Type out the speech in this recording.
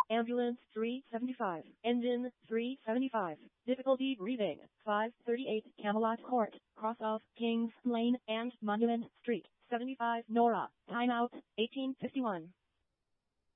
Ambulance 375. Engine 375. Difficulty breathing. 538 Camelot Court, cross of Kings Lane and Monument Street. 75 Nora. Timeout 1851.